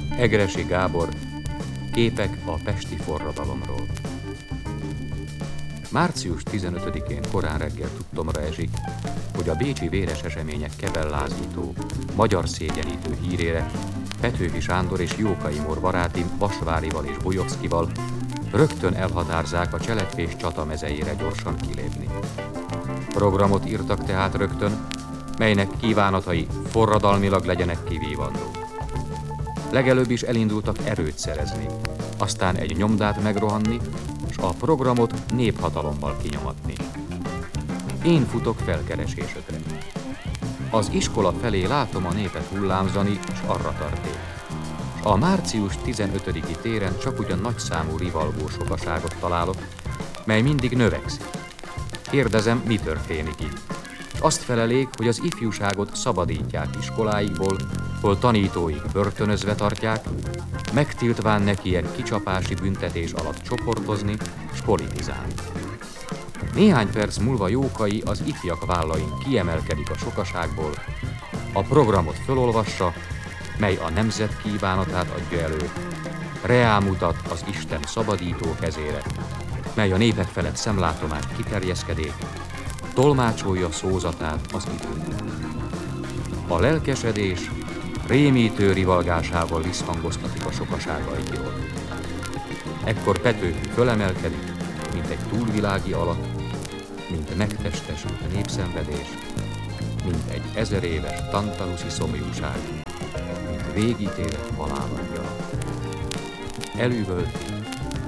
Egressy Gábor, Képek a pesti forradalomról. Március 15-én korán reggel tudtomra esik, hogy a bécsi véres események kebellázító, magyar szégyenítő hírére Petőfi Sándor és Jókai Mór barátim Vasvárival és Bujovszkival rögtön elhatárzák a cselekvés csatamezejére gyorsan kilépni. Programot írtak tehát rögtön, melynek kívánatai forradalmilag legyenek kivívandók. Legelőbb is elindultak erőt szerezni, aztán egy nyomdát megrohanni, s a programot néphatalommal kinyomatni. Én futok felkeresésökre. Az iskola felé látom a népet hullámzani, s arra tarték. S a március 15-i téren csak ugyan nagyszámú rivalgó sokaságot találok, mely mindig növekszik. Kérdezem, mi történik itt. Azt felelik, hogy az ifjúságot szabadítják iskoláikból, hol tanítóik börtönözve tartják, megtiltván nekiek kicsapási büntetés alatt csoportozni s politizálni. Néhány perc múlva Jókai az ifjak vállain kiemelkedik a sokaságból, a programot fölolvassa, mely a nemzet kívánatát adja elő, reámutat az Isten szabadító kezére, mely a népek felett szemlátomást kiterjeszkedék, tolmácsolja szózatát az időnek. A lelkesedés rémítő rivalgásával visszhangoztatik a sokaságairól. Ekkor Petőfi fölemelkedik, mint egy túlvilági alak, mint megtestesült népszenvedés, mint egy 1000 éves tantaluszi szomjúság, mint végítélet halálangja. Elüvölt